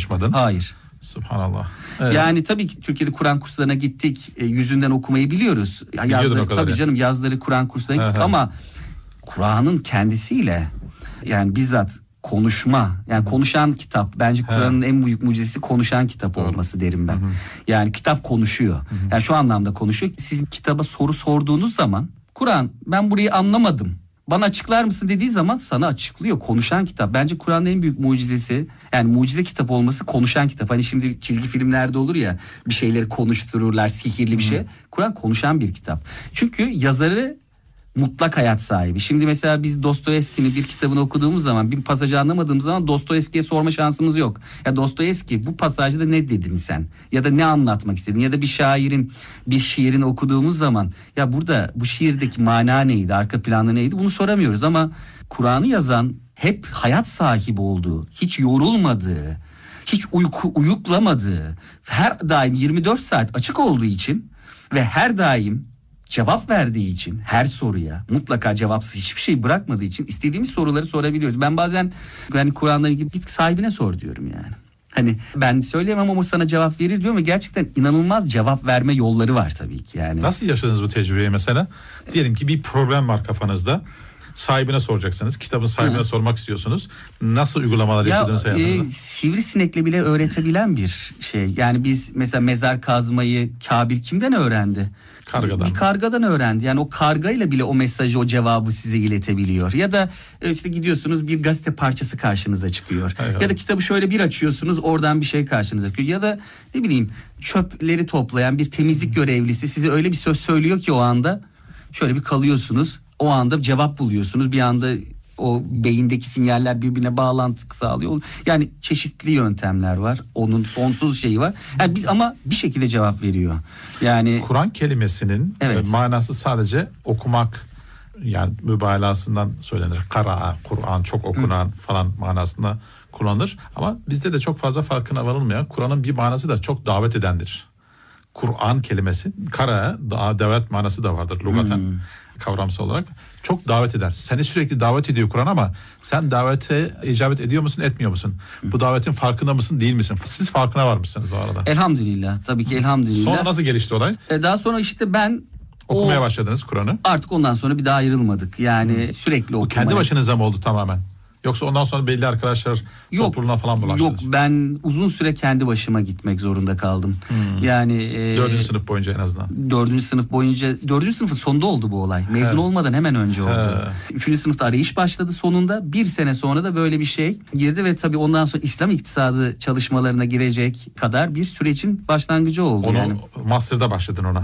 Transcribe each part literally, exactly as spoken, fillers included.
çalışmadın. Hayır. Subhanallah. Evet. Yani tabii ki Türkiye'de Kur'an kurslarına gittik. E, yüzünden okumayı biliyoruz. Yazları, tabii canım yazları Kur'an kurslarına gittik ama Kur'an'ın kendisiyle yani bizzat konuşma yani konuşan kitap bence Kur'an'ın en büyük mucizesi konuşan kitap Doğru. olması derim ben. Hı hı. Yani kitap konuşuyor. Hı hı. Yani şu anlamda konuşuyor. Siz kitaba soru sorduğunuz zaman Kur'an ben burayı anlamadım. Bana açıklar mısın dediği zaman sana açıklıyor. Konuşan kitap. Bence Kur'an'ın en büyük mucizesi yani mucize kitap olması konuşan kitap. Hani şimdi çizgi filmlerde olur ya bir şeyleri konuştururlar sihirli bir şey. Kur'an konuşan bir kitap. Çünkü yazarı mutlak hayat sahibi. Şimdi mesela biz Dostoyevski'nin bir kitabını okuduğumuz zaman bir pasajı anlamadığımız zaman Dostoyevski'ye sorma şansımız yok. Ya Dostoyevski bu pasajda ne dedin sen? Ya da ne anlatmak istedin? Ya da bir şairin bir şiirini okuduğumuz zaman ya burada bu şiirdeki mana neydi? Arka planda neydi? Bunu soramıyoruz ama Kur'an'ı yazan hep hayat sahibi olduğu, hiç yorulmadığı, hiç uyku uyuklamadığı, her daim yirmi dört saat açık olduğu için ve her daim cevap verdiği için her soruya mutlaka cevapsız hiçbir şey bırakmadığı için istediğimiz soruları sorabiliyoruz. Ben bazen yani Kur'an'la ilgili git sahibine sor diyorum yani. Hani ben söyleyemem ama sana cevap verir diyorum ve gerçekten inanılmaz cevap verme yolları var tabii ki yani. Nasıl yaşadınız bu tecrübeyi mesela? Diyelim ki bir problem var kafanızda. Sahibine soracaksınız. Kitabın sahibine Hı. sormak istiyorsunuz. Nasıl uygulamalar ya, yapıyordunuz hayatınızda? E, sivrisinekle bile öğretebilen bir şey. Yani biz mesela mezar kazmayı Kabil kimden öğrendi? Kargadan. Bir kargadan öğrendi. Yani o kargayla bile o mesajı, o cevabı size iletebiliyor. Ya da işte gidiyorsunuz bir gazete parçası karşınıza çıkıyor. Hayır, ya da kitabı şöyle bir açıyorsunuz oradan bir şey karşınıza çıkıyor. Ya da ne bileyim çöpleri toplayan bir temizlik görevlisi size öyle bir söz söylüyor ki o anda şöyle bir kalıyorsunuz. O anda cevap buluyorsunuz. Bir anda o beyindeki sinyaller birbirine bağlantı sağlıyor. Yani çeşitli yöntemler var. Onun sonsuz şeyi var. Yani biz ama bir şekilde cevap veriyor. Yani Kur'an kelimesinin evet. manası sadece okumak yani mübalağasından söylenir. Kara, Kur'an çok okunan Hı. falan manasında kullanılır. Ama bizde de çok fazla farkına varılmayan Kur'an'ın bir manası da çok davet edendir. Kur'an kelimesi kara, davet manası da vardır lugaten. Hmm. Kavramsal olarak çok davet eder. Seni sürekli davet ediyor Kur'an ama sen davete icabet ediyor musun, etmiyor musun? Hı. Bu davetin farkında mısın, değil misin? Siz farkına var mısınız o arada? Elhamdülillah. Tabii ki elhamdülillah. Sonra nasıl gelişti olay? Ee, daha sonra işte ben okumaya o, başladınız Kur'an'ı. Artık ondan sonra bir daha ayrılmadık. Yani Hı. sürekli okumaya. Bu kendi başınıza mı oldu tamamen? Yoksa ondan sonra belli arkadaşlar yok, topluluğuna falan bulaştınız? Yok, ben uzun süre kendi başıma gitmek zorunda kaldım. Hmm. Yani e, dördüncü sınıf boyunca en azından. Dördüncü sınıf boyunca, dördüncü sınıfın sonunda oldu bu olay. Mezun He. olmadan hemen önce oldu. He. Üçüncü sınıfta arayış başladı sonunda. Bir sene sonra da böyle bir şey girdi ve tabii ondan sonra İslam iktisadı çalışmalarına girecek kadar bir sürecin başlangıcı oldu. Onu yani. master'da başladın ona.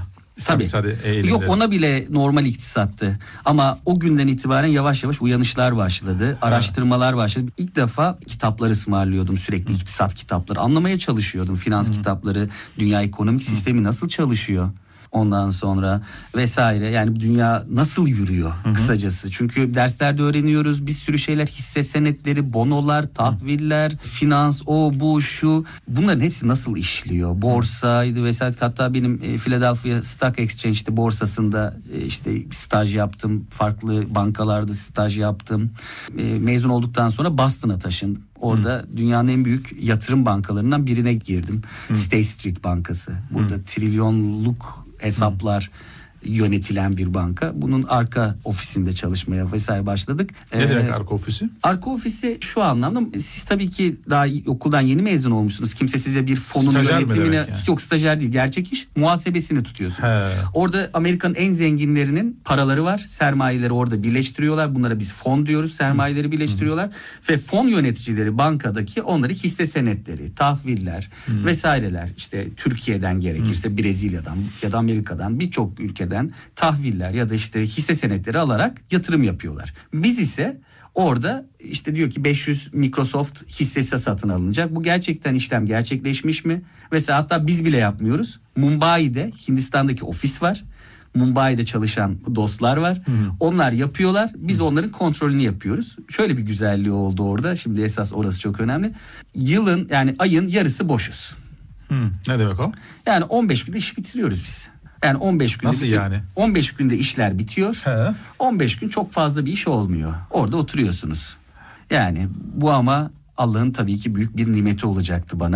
Tabii. Yok ona bile normal iktisattı. Ama o günden itibaren yavaş yavaş uyanışlar başladı. Araştırmalar başladı. İlk defa kitaplar ısmarlıyordum sürekli. Hı. İktisat kitapları. Anlamaya çalışıyordum. Finans Hı. kitapları. Dünya ekonomik Hı. sistemi nasıl çalışıyor? Ondan sonra vesaire yani dünya nasıl yürüyor hı hı. kısacası. Çünkü derslerde öğreniyoruz bir sürü şeyler hisse senetleri, bonolar, tahviller, hı. finans, o bu şu bunların hepsi nasıl işliyor? Borsaydı vesaire hatta benim e, Philadelphia Stock Exchange'de borsasında e, işte staj yaptım. Farklı bankalarda staj yaptım. E, mezun olduktan sonra Boston'a taşındım. Orada hmm. dünyanın en büyük yatırım bankalarından birine girdim. Hmm. State Street Bankası. Burada hmm. trilyonluk hesaplar hmm. yönetilen bir banka. Bunun arka ofisinde çalışmaya vesaire başladık. Ne ee, demek arka ofisi? Arka ofisi şu anlamda siz tabii ki daha okuldan yeni mezun olmuşsunuz. Kimse size bir fonun stajyer yönetimine yani? Yok stajyer değil gerçek iş muhasebesini tutuyorsunuz. He. Orada Amerika'nın en zenginlerinin paraları var. Sermayeleri orada birleştiriyorlar. Bunlara biz fon diyoruz. Sermayeleri birleştiriyorlar. Hı. Ve fon yöneticileri bankadaki onları hisse senetleri, tahviller Hı. vesaireler işte Türkiye'den gerekirse Hı. Brezilya'dan ya da Amerika'dan birçok ülkeden tahviller ya da işte hisse senetleri alarak yatırım yapıyorlar. Biz ise orada işte diyor ki beş yüz Microsoft hissesi satın alınacak. Bu gerçekten işlem gerçekleşmiş mi? Mesela hatta biz bile yapmıyoruz. Mumbai'de Hindistan'daki ofis var. Mumbai'de çalışan dostlar var. Hı. Onlar yapıyorlar. Biz onların kontrolünü yapıyoruz. Şöyle bir güzelliği oldu orada. Şimdi esas orası çok önemli. Yılın yani ayın yarısı boşuz. Hı. Ne demek o? Yani on beş günde iş bitiriyoruz biz. Yani on beş günde Nasıl bitir- yani? on beş günde işler bitiyor. He. on beş gün çok fazla bir iş olmuyor. Orada oturuyorsunuz. Yani bu ama Allah'ın tabii ki büyük bir nimeti olacaktı bana.